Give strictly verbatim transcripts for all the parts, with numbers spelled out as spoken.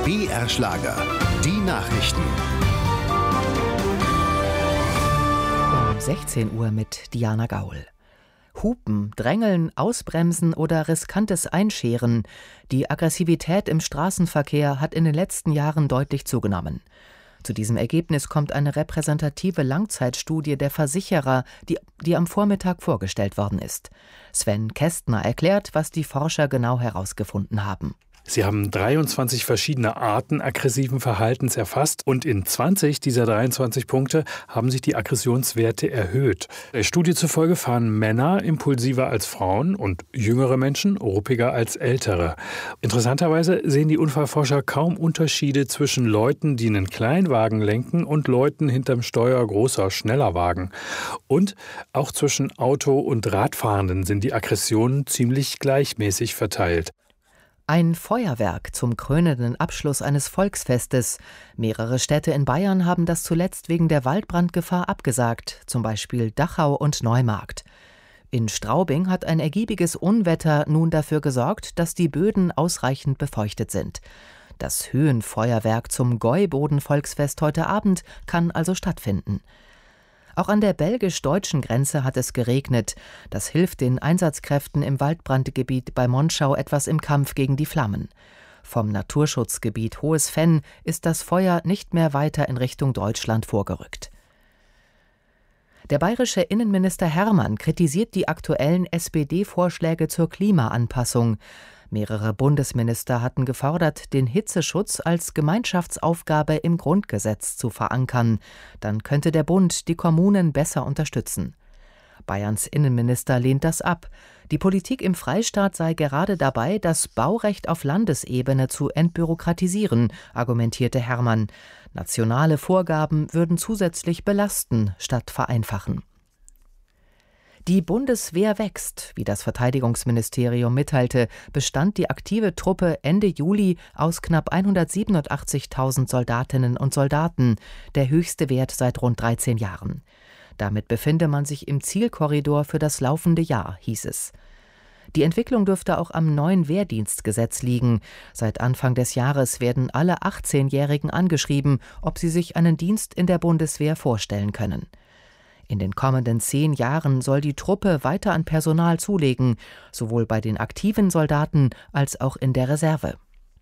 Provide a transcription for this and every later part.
B R Schlager, die Nachrichten. Um sechzehn Uhr mit Diana Gaul. Hupen, Drängeln, Ausbremsen oder riskantes Einscheren. Die Aggressivität im Straßenverkehr hat in den letzten Jahren deutlich zugenommen. Zu diesem Ergebnis kommt eine repräsentative Langzeitstudie der Versicherer, die, die am Vormittag vorgestellt worden ist. Sven Kästner erklärt, was die Forscher genau herausgefunden haben. Sie haben dreiundzwanzig verschiedene Arten aggressiven Verhaltens erfasst und in zwanzig dieser dreiundzwanzig Punkte haben sich die Aggressionswerte erhöht. Der Studie zufolge fahren Männer impulsiver als Frauen und jüngere Menschen ruppiger als ältere. Interessanterweise sehen die Unfallforscher kaum Unterschiede zwischen Leuten, die einen Kleinwagen lenken, und Leuten hinterm Steuer großer, schneller Wagen. Und auch zwischen Auto- und Radfahrenden sind die Aggressionen ziemlich gleichmäßig verteilt. Ein Feuerwerk zum krönenden Abschluss eines Volksfestes. Mehrere Städte in Bayern haben das zuletzt wegen der Waldbrandgefahr abgesagt, zum Beispiel Dachau und Neumarkt. In Straubing hat ein ergiebiges Unwetter nun dafür gesorgt, dass die Böden ausreichend befeuchtet sind. Das Höhenfeuerwerk zum Gäuboden-Volksfest heute Abend kann also stattfinden. Auch an der belgisch-deutschen Grenze hat es geregnet. Das hilft den Einsatzkräften im Waldbrandgebiet bei Monschau etwas im Kampf gegen die Flammen. Vom Naturschutzgebiet Hohes Venn ist das Feuer nicht mehr weiter in Richtung Deutschland vorgerückt. Der bayerische Innenminister Hermann kritisiert die aktuellen S P D-Vorschläge zur Klimaanpassung. Mehrere Bundesminister hatten gefordert, den Hitzeschutz als Gemeinschaftsaufgabe im Grundgesetz zu verankern. Dann könnte der Bund die Kommunen besser unterstützen. Bayerns Innenminister lehnt das ab. Die Politik im Freistaat sei gerade dabei, das Baurecht auf Landesebene zu entbürokratisieren, argumentierte Hermann. Nationale Vorgaben würden zusätzlich belasten, statt vereinfachen. Die Bundeswehr wächst. Wie das Verteidigungsministerium mitteilte, bestand die aktive Truppe Ende Juli aus knapp hundertsiebenundachtzigtausend Soldatinnen und Soldaten, der höchste Wert seit rund dreizehn Jahren. Damit befinde man sich im Zielkorridor für das laufende Jahr, hieß es. Die Entwicklung dürfte auch am neuen Wehrdienstgesetz liegen. Seit Anfang des Jahres werden alle achtzehnjährigen angeschrieben, ob sie sich einen Dienst in der Bundeswehr vorstellen können. In den kommenden zehn Jahren soll die Truppe weiter an Personal zulegen, sowohl bei den aktiven Soldaten als auch in der Reserve.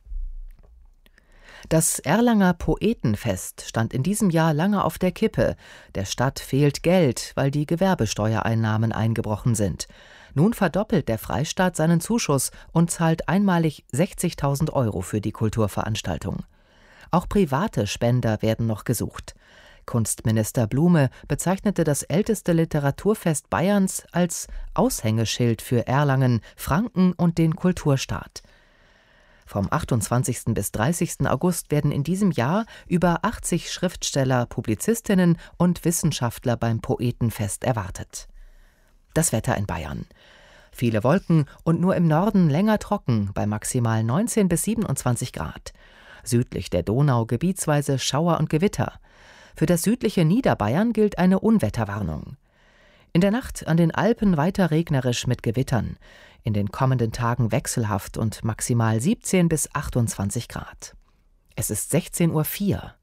Das Erlanger Poetenfest stand in diesem Jahr lange auf der Kippe. Der Stadt fehlt Geld, weil die Gewerbesteuereinnahmen eingebrochen sind. Nun verdoppelt der Freistaat seinen Zuschuss und zahlt einmalig sechzigtausend Euro für die Kulturveranstaltung. Auch private Spender werden noch gesucht. Kunstminister Blume bezeichnete das älteste Literaturfest Bayerns als Aushängeschild für Erlangen, Franken und den Kulturstaat. Vom achtundzwanzigsten bis dreißigsten August werden in diesem Jahr über achtzig Schriftsteller, Publizistinnen und Wissenschaftler beim Poetenfest erwartet. Das Wetter in Bayern. Viele Wolken und nur im Norden länger trocken bei maximal neunzehn bis siebenundzwanzig Grad. Südlich der Donau gebietsweise Schauer und Gewitter. Für das südliche Niederbayern gilt eine Unwetterwarnung. In der Nacht an den Alpen weiter regnerisch mit Gewittern. In den kommenden Tagen wechselhaft und maximal siebzehn bis achtundzwanzig Grad. Es ist sechzehn Uhr vier.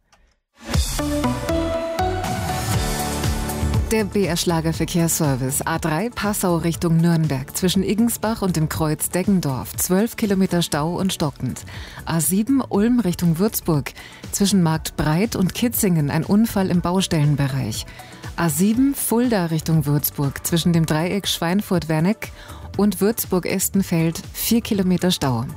Der B R Schlager Verkehrsservice A drei Passau Richtung Nürnberg zwischen Iggensbach und dem Kreuz Deggendorf zwölf Kilometer Stau und stockend. A sieben Ulm Richtung Würzburg zwischen Marktbreit und Kitzingen ein Unfall im Baustellenbereich. A sieben Fulda Richtung Würzburg zwischen dem Dreieck Schweinfurt-Werneck und Würzburg-Estenfeld vier Kilometer Stau.